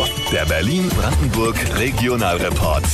der Berlin-Brandenburg Regionalreport.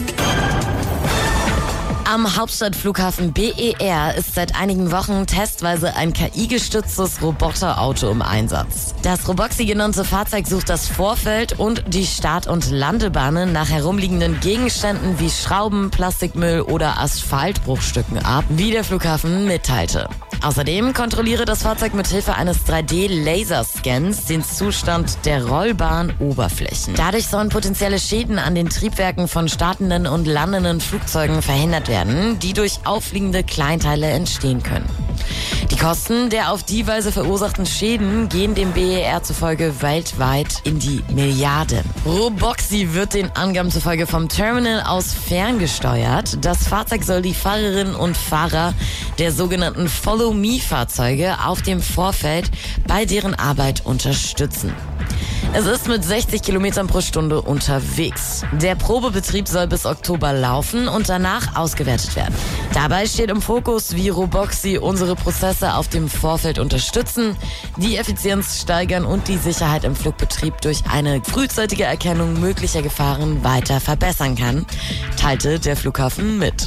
Am Hauptstadtflughafen BER ist seit einigen Wochen testweise ein KI-gestütztes Roboterauto im Einsatz. Das Roboxy genannte Fahrzeug sucht das Vorfeld und die Start- und Landebahnen nach herumliegenden Gegenständen wie Schrauben, Plastikmüll oder Asphaltbruchstücken ab, wie der Flughafen mitteilte. Außerdem kontrolliere das Fahrzeug mit Hilfe eines 3D-Laserscans den Zustand der rollbaren Oberflächen. Dadurch sollen potenzielle Schäden an den Triebwerken von startenden und landenden Flugzeugen verhindert werden, die durch auffliegende Kleinteile entstehen können. Die Kosten der auf die Weise verursachten Schäden gehen dem BER zufolge weltweit in die Milliarden. Roboxy wird den Angaben zufolge vom Terminal aus ferngesteuert. Das Fahrzeug soll die Fahrerinnen und Fahrer der sogenannten Follow-Me-Fahrzeuge auf dem Vorfeld bei deren Arbeit unterstützen. Es ist mit 60 Kilometern pro Stunde unterwegs. Der Probebetrieb soll bis Oktober laufen und danach ausgewertet werden. Dabei steht im Fokus, wie Roboxy unsere Prozesse auf dem Vorfeld unterstützen, die Effizienz steigern und die Sicherheit im Flugbetrieb durch eine frühzeitige Erkennung möglicher Gefahren weiter verbessern kann, teilte der Flughafen mit.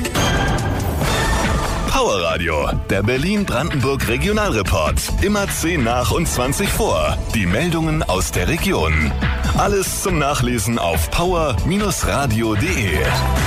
Power Radio, der Berlin-Brandenburg Regionalreport. Immer 10 nach und 20 vor. Die Meldungen aus der Region. Alles zum Nachlesen auf power-radio.de.